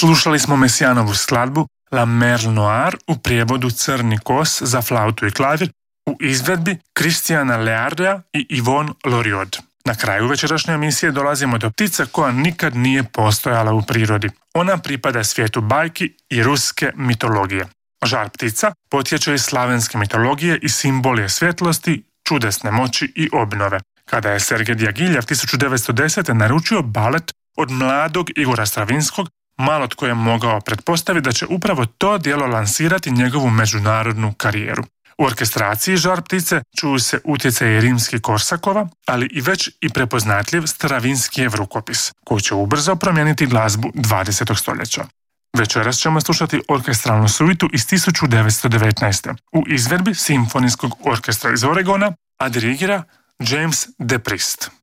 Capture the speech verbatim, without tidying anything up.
Slušali smo Messianovu skladbu La Merle Noire u prijevodu Crni kos za flautu i klavir u izvedbi Christiana Leardea i Yvonne Loriod. Na kraju večerašnje emisije dolazimo do ptice koja nikad nije postojala u prirodi. Ona pripada svijetu bajki i ruske mitologije. Žar ptica potječe iz slavenske mitologije i simbol je svjetlosti, čudesne moći i obnove. Kada je Sergej Diagiljev tisuću devetsto desete. naručio balet od mladog Igora Stravinskog, malo tko je mogao pretpostaviti da će upravo to djelo lansirati njegovu međunarodnu karijeru. U orkestraciji Žar ptice čuju se utjecaji rimskih Korsakova, ali i već i prepoznatljiv Stravinskijev rukopis, koji će ubrzo promijeniti glazbu dvadesetog stoljeća. Večeras ćemo slušati orkestralnu suitu iz tisuću devetsto devetnaeste. u izvedbi Simfonijskog orkestra iz Oregona, a dirigira James DePriest.